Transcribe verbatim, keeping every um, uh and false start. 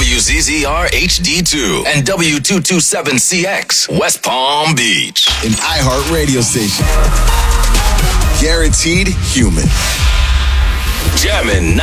W Z Z R H D two and W two twenty-seven C X, West Palm Beach. An iHeart radio station. Guaranteed human. Jammin'